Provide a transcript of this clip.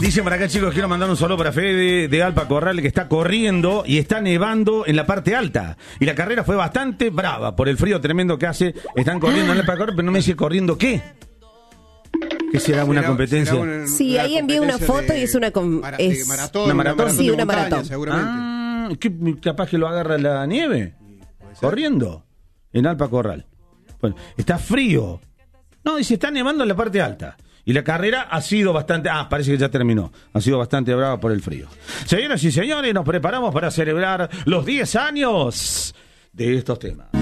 Dicen por acá, chicos, quiero mandar un saludo para Fede de Alpa Corral, que está corriendo y está nevando en la parte alta. Y la carrera fue bastante brava por el frío tremendo que hace. Están corriendo en Alpa Corral, pero no me dice corriendo qué. ¿Qué será una competencia? Sí, ahí envié una foto y es una maratón. ¿Una maratón? Sí, una montaña, maratón. seguramente. ¿Qué, capaz que lo agarra la nieve? Corriendo en Alpa Corral. Bueno, está frío. No, dice, está nevando en la parte alta. Y la carrera ha sido bastante... parece que ya terminó. Ha sido bastante brava por el frío. Señoras y señores, nos preparamos para celebrar los 10 años de estos temas.